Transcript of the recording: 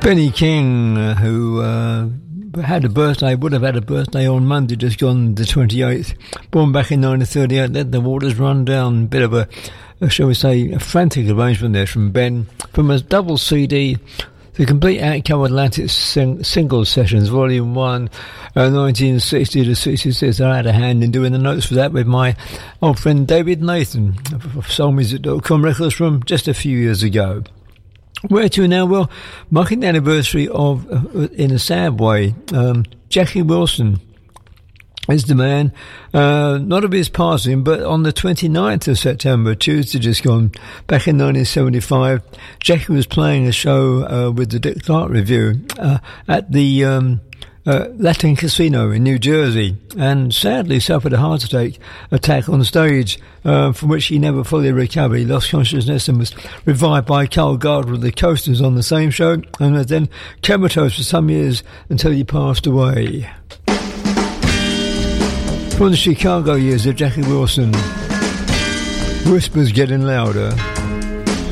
Benny King, who had a birthday, would have had a birthday on Monday, just gone the 28th. Born back in 1938, let the waters run down. Bit of a shall we say, a frantic arrangement there from Ben. From a double CD, the complete Outcome Atlantic single sessions, Volume 1, 1960 to 66. I had a hand in doing the notes for that with my old friend David Nathan of soulmusic.com records from just a few years ago. Where to now? Well, marking the anniversary of, in a sad way, Jackie Wilson is the man, not of his passing, but on the 29th of September, Tuesday just gone, back in 1975, Jackie was playing a show with the Dick Clark Review at the Latin Casino in New Jersey, and sadly suffered a heart attack on stage, from which he never fully recovered. He lost consciousness and was revived by Carl Gardner of the Coasters on the same show, and was then comatose for some years until he passed away. From the Chicago years of Jackie Wilson, Whispers Getting Louder.